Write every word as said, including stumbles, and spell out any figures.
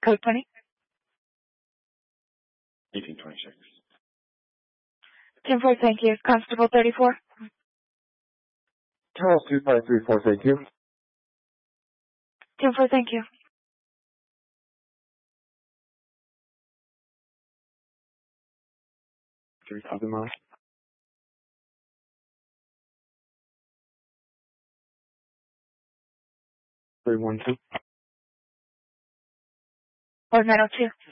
Code twenty. eighteen twenty-six. ten four, thank you. Constable thirty-four. Charles two five three four, thank you. ten four, thank you. three thousand miles. three one two. Or nine oh two.